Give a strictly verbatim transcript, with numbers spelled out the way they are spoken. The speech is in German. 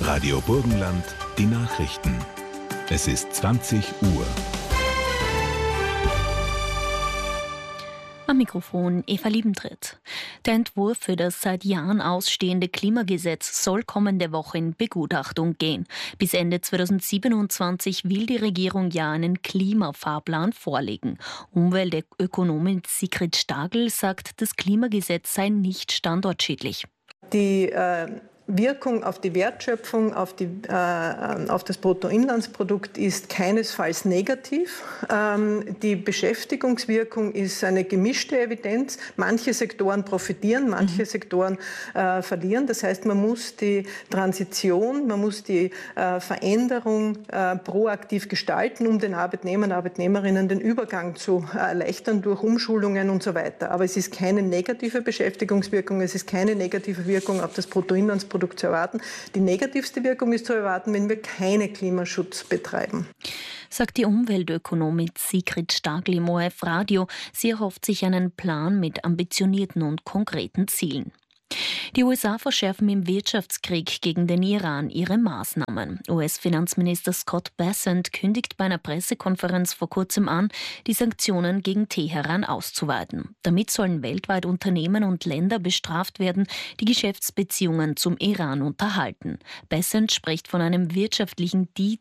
Radio Burgenland, die Nachrichten. Es ist zwanzig Uhr. Am Mikrofon Eva Liebentritt. Der Entwurf für das seit Jahren ausstehende Klimagesetz soll kommende Woche in Begutachtung gehen. Bis Ende zweitausendsiebenundzwanzig will die Regierung ja einen Klimafahrplan vorlegen. Umweltökonomin Sigrid Stagl sagt, das Klimagesetz sei nicht standortschädlich. Die äh Wirkung auf die Wertschöpfung, auf, die, äh, auf das Bruttoinlandsprodukt ist keinesfalls negativ. Ähm, die Beschäftigungswirkung ist eine gemischte Evidenz. Manche Sektoren profitieren, manche mhm. Sektoren äh, verlieren. Das heißt, man muss die Transition, man muss die äh, Veränderung äh, proaktiv gestalten, um den Arbeitnehmern und Arbeitnehmerinnen den Übergang zu äh, erleichtern durch Umschulungen und so weiter. Aber es ist keine negative Beschäftigungswirkung, es ist keine negative Wirkung auf das Bruttoinlandsprodukt zu erwarten. Die negativste Wirkung ist zu erwarten, wenn wir keinen Klimaschutz betreiben. Sagt die Umweltökonomin Sigrid Stagl im O R F Radio. Sie erhofft sich einen Plan mit ambitionierten und konkreten Zielen. Die U S A verschärfen im Wirtschaftskrieg gegen den Iran ihre Maßnahmen. U S-Finanzminister Scott Bessent kündigt bei einer Pressekonferenz vor kurzem an, die Sanktionen gegen Teheran auszuweiten. Damit sollen weltweit Unternehmen und Länder bestraft werden, die Geschäftsbeziehungen zum Iran unterhalten. Bessent spricht von einem wirtschaftlichen